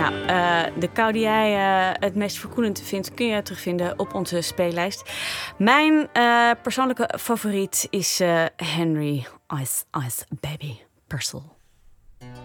Nou, de kou die jij het meest verkoelend vindt, kun je terugvinden op onze speellijst. Mijn persoonlijke favoriet is Henry Ice Ice Baby Purcell.